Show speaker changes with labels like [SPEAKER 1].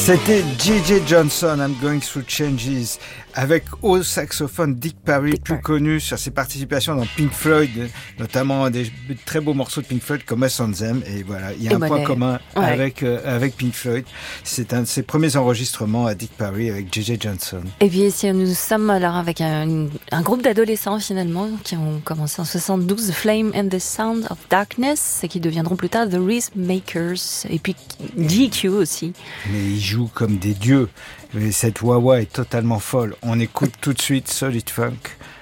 [SPEAKER 1] C'était J.J. Johnson, I'm Going Through Changes, avec au saxophone Dick Parry, plus connu sur ses participations dans Pink Floyd, notamment des très beaux morceaux de Pink Floyd comme Us on Them. Et voilà, il y a un point commun avec Pink Floyd. C'est un de ses premiers enregistrements à Dick Parry avec J.J. Johnson.
[SPEAKER 2] Et puis ici, nous sommes alors avec un groupe d'adolescents finalement qui ont commencé en 72, The Flame and the Sound of Darkness, et qui deviendront plus tard The Rhythmakers, et puis GQ aussi.
[SPEAKER 1] Mais ils jouent comme des dieux. Cette wah-wah est totalement folle. On écoute tout de suite Solid Funk